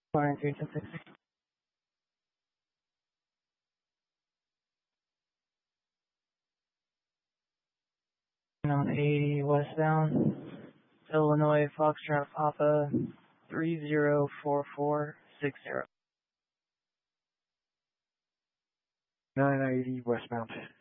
436. 80 westbound, Illinois Foxtrot Papa 304460. 980 westbound.